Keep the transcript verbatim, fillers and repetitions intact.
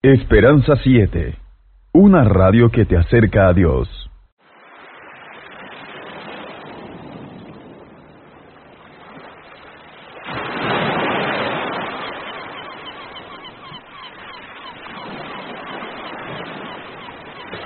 Esperanza siete, una radio que te acerca a Dios.